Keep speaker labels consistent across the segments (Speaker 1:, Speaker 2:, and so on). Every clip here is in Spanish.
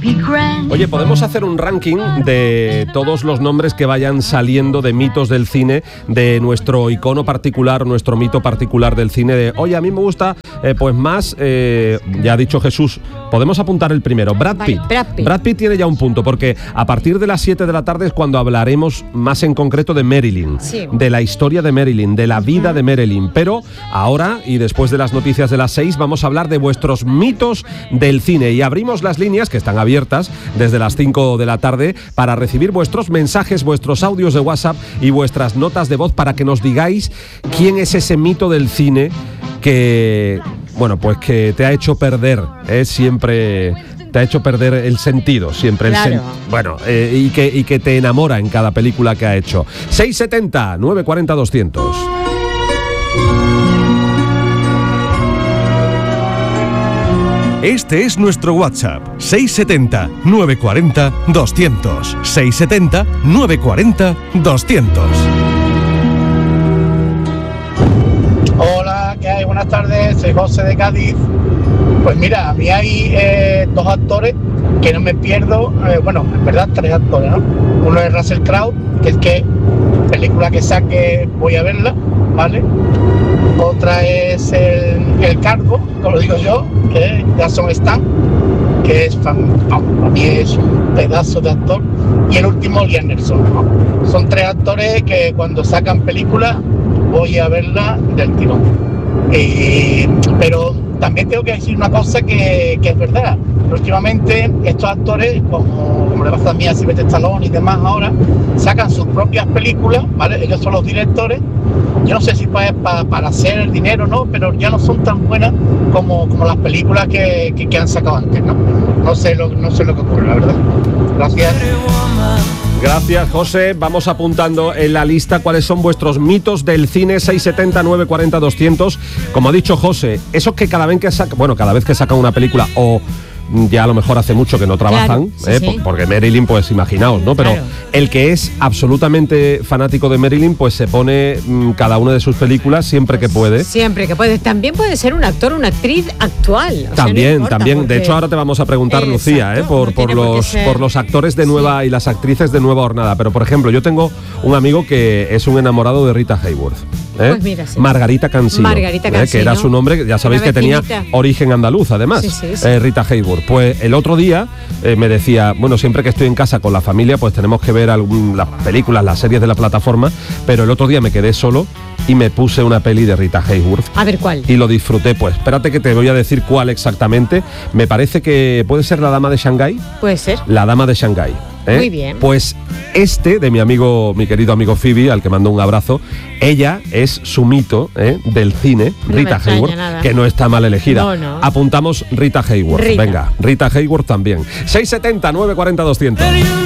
Speaker 1: Oye, podemos hacer un ranking de todos los nombres que vayan saliendo de mitos del cine, de nuestro icono particular, nuestro mito particular del cine. Oye, a mí me gusta, pues más, ya ha dicho Jesús, podemos apuntar el primero, Brad Pitt. Brad Pitt tiene ya un punto, porque a partir de las 7 de la tarde es cuando hablaremos más en concreto de Marilyn, de la historia de Marilyn, de la vida de Marilyn. Pero ahora, y después de las noticias de las 6, vamos a hablar de vuestros mitos del cine. Y abrimos las líneas, que están abiertas desde las 5 de la tarde, para recibir vuestros mensajes, vuestros audios de WhatsApp y vuestras notas de voz para que nos digáis quién es ese mito del cine que, bueno, pues que te ha hecho perder, siempre... Te ha hecho perder el sentido, siempre.
Speaker 2: Claro.
Speaker 1: Y que te enamora en cada película que ha hecho. 670 940 200.
Speaker 3: Este es nuestro WhatsApp, 670 940 200. 670 940 200.
Speaker 4: Hola, ¿qué hay? Buenas tardes, soy José de Cádiz. Pues mira, a mí hay dos actores que no me pierdo, bueno, en verdad 3 actores, ¿no? Uno es Russell Crowe, que es que película que saque voy a verla, ¿vale? Otra es el Cargo, como lo digo yo, que es Jason Statham, que es para mí es un pedazo de actor. Y el último, Liam Neeson, ¿no? Son 3 actores que cuando sacan películas voy a verla del tirón. Pero también tengo que decir una cosa que es verdad. Últimamente estos actores, como le pasa a mí a Sylvester Stallone y demás ahora, sacan sus propias películas, ¿vale? Ellos son los directores. Yo no sé si para hacer el dinero, ¿no? Pero ya no son tan buenas como las películas que han sacado antes, ¿no? No sé lo que ocurre, la verdad. Gracias.
Speaker 1: Gracias, José. Vamos apuntando en la lista cuáles son vuestros mitos del cine. 670 940 200. Como ha dicho José, esos que cada vez que sacan una película, o ya a lo mejor hace mucho que no trabajan,
Speaker 2: claro, sí.
Speaker 1: Porque Marilyn, pues imaginaos, ¿no? Pero
Speaker 2: claro,
Speaker 1: el que es absolutamente fanático de Marilyn, pues se pone cada una de sus películas siempre que puede.
Speaker 2: Siempre que puede. También puede ser un actor, una actriz actual. O
Speaker 1: También,
Speaker 2: sea, no importa,
Speaker 1: también.
Speaker 2: porque...
Speaker 1: De hecho, ahora te vamos a preguntar,
Speaker 2: Exacto,
Speaker 1: Lucía, por los actores de nueva y las actrices de nueva hornada. Pero, por ejemplo, yo tengo un amigo que es un enamorado de Rita Hayworth.
Speaker 2: Pues mira, sí.
Speaker 1: Margarita Cansino, que era su nombre, ya sabéis que tenía origen andaluz, además.
Speaker 2: Sí.
Speaker 1: Rita Hayworth. Pues el otro día me decía, bueno, siempre que estoy en casa con la familia, pues tenemos que ver las películas, las series de la plataforma, pero el otro día me quedé solo y me puse una peli de Rita Hayworth.
Speaker 2: A ver, ¿cuál?
Speaker 1: Y lo disfruté. Pues espérate que te voy a decir cuál exactamente. Me parece que puede ser La Dama de Shanghái.
Speaker 2: Puede ser.
Speaker 1: La Dama de Shanghái.
Speaker 2: Muy bien.
Speaker 1: Pues de mi querido amigo Phoebe, al que mando un abrazo, ella es su mito del cine,
Speaker 2: No
Speaker 1: Rita
Speaker 2: me
Speaker 1: Hayworth,
Speaker 2: nada.
Speaker 1: que no está mal elegida.
Speaker 2: No.
Speaker 1: Apuntamos Rita Hayworth.
Speaker 2: Rita.
Speaker 1: Venga, Rita Hayworth también. 670 940 200.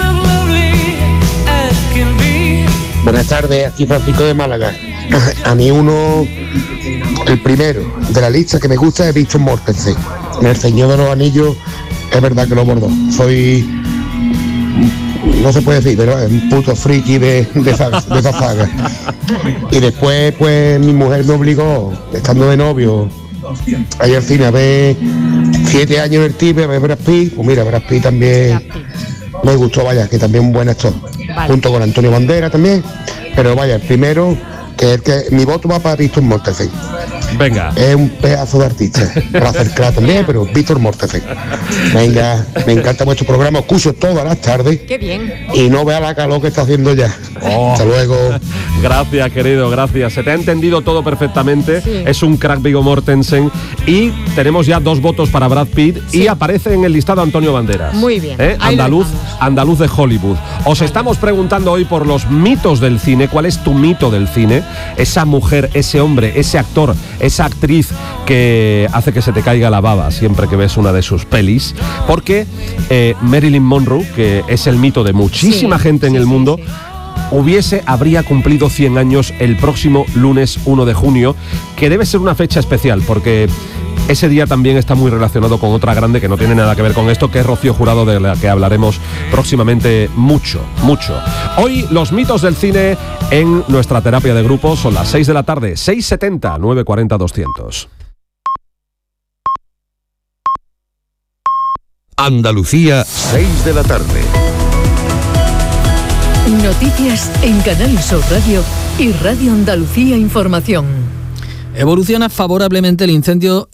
Speaker 5: Buenas tardes, aquí Francisco de Málaga. A mí el primero de la lista que me gusta es Viggo Mortensen. En El Señor de los Anillos es verdad que lo bordó. Soy, no se puede decir, pero es un puto friki de esa saga. Y después, pues mi mujer me obligó, estando de novio, a ir al cine a ver 7 años del Tipe, a ver Brad Pitt. Pues mira, Brad Pitt también me gustó, vaya, que también un buen actor.
Speaker 2: Vale.
Speaker 5: Junto con Antonio Banderas también. Pero vaya, el primero, que mi voto va para Víctor Mortensen.
Speaker 1: Venga.
Speaker 5: Es un pedazo de artista. Russell Crowe también, pero Víctor Mortensen. Venga, me encanta vuestro programa, escucho todas las tardes.
Speaker 2: Qué bien.
Speaker 5: Y no vea la calor que está haciendo ya. Hasta luego.
Speaker 1: Gracias, querido, gracias. Se te ha entendido todo perfectamente.
Speaker 2: Sí.
Speaker 1: Es un crack Viggo Mortensen. Y tenemos ya 2 votos para Brad Pitt.
Speaker 2: Sí.
Speaker 1: Y aparece en el listado Antonio Banderas.
Speaker 2: Muy bien. Ahí
Speaker 1: Andaluz de Hollywood. Os estamos preguntando hoy por los mitos del cine. ¿Cuál es tu mito del cine? Esa mujer, ese hombre, ese actor, esa actriz que hace que se te caiga la baba siempre que ves una de sus pelis. Porque Marilyn Monroe, que es el mito de muchísima gente en el mundo, habría cumplido 100 años el próximo lunes 1 de junio, que debe ser una fecha especial, porque ese día también está muy relacionado con otra grande que no tiene nada que ver con esto, que es Rocío Jurado, de la que hablaremos próximamente mucho. Hoy los mitos del cine en nuestra terapia de grupo son las 6 de la tarde, 670 940 200.
Speaker 6: Andalucía, 6 de la tarde.
Speaker 7: Noticias en Canal Sur Radio y Radio Andalucía Información.
Speaker 8: Evoluciona favorablemente el incendio